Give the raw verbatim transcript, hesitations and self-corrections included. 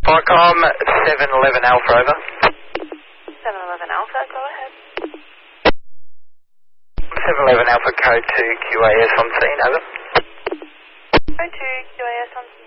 Vicom seven eleven Alpha, over. seven eleven Alpha, go ahead. seven eleven Alpha, code to Q A S on scene, over. Code to Q A S on scene.